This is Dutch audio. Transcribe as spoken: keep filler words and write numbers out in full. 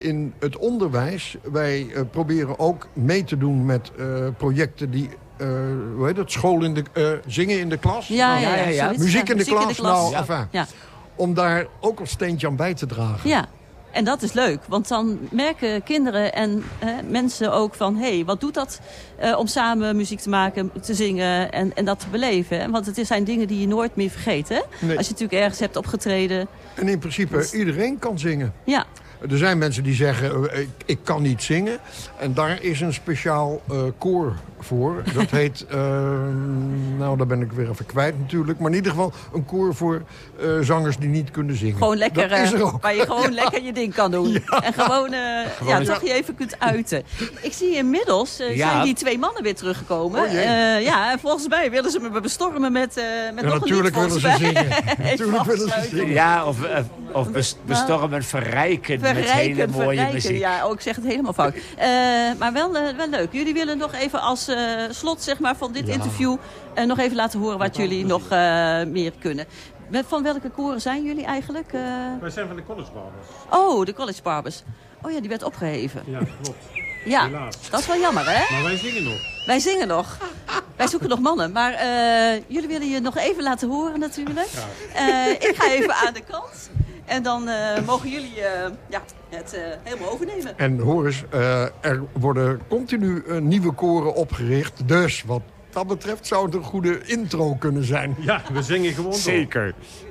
In het onderwijs, wij uh, proberen ook mee te doen met uh, projecten die... Uh, hoe heet het? School in de... Uh, zingen in de klas? Ja, ja, ja. ja. Muziek in de Muziek klas? In de klas. Nou, ja. enfin, ja. Om daar ook een steentje aan bij te dragen. Ja. En dat is leuk, want dan merken kinderen en eh, mensen ook van... hé, hey, wat doet dat uh, om samen muziek te maken, te zingen en, en dat te beleven? Want het zijn dingen die je nooit meer vergeet, hè? Nee. Als je natuurlijk ergens hebt opgetreden. En in principe, dus... iedereen kan zingen. Ja. Er zijn mensen die zeggen, uh, ik, ik kan niet zingen. En daar is een speciaal uh, koor voor. Dat heet, uh, nou daar ben ik weer even kwijt natuurlijk. Maar in ieder geval een koor voor uh, zangers die niet kunnen zingen. Gewoon lekker, dat is er ook. Waar je gewoon ja. lekker je ding kan doen. Ja. En gewoon, uh, gewoon ja, toch je even kunt uiten. Ik zie inmiddels, uh, ja. zijn die twee mannen weer teruggekomen. Oh, uh, ja, en volgens mij willen ze me bestormen met, uh, met ja, nog natuurlijk een lied. Willen ze zingen. natuurlijk willen ze zingen. Ja, of, of bestormen, verrijken, verrijken met hele mooie verrijken. muziek. Ja, oh, ik zeg het helemaal fout. Uh, maar wel, uh, wel leuk. Jullie willen nog even als uh, slot zeg maar, van dit ja. interview... Uh, nog even laten horen wat jullie nog uh, meer kunnen. Van welke koren zijn jullie eigenlijk? Uh... Wij zijn van de College Barbers. Oh, de College Barbers. Oh ja, die werd opgeheven. Ja, klopt. Ja, helaas. Dat is wel jammer, hè? Maar wij zingen nog. Wij zingen nog. Wij zoeken nog mannen. Maar uh, jullie willen je nog even laten horen natuurlijk. Ja. Uh, ik ga even aan de kant. En dan uh, mogen jullie uh, ja, het uh, helemaal overnemen. En hoor eens, uh, er worden continu uh, nieuwe koren opgericht. Dus wat dat betreft zou het een goede intro kunnen zijn. Ja, we zingen gewoon door. Zeker.